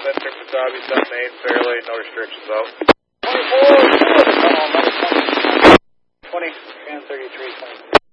Center, Mesabi, South Main, fairly, no restrictions out. 24, 20, and 33, 20.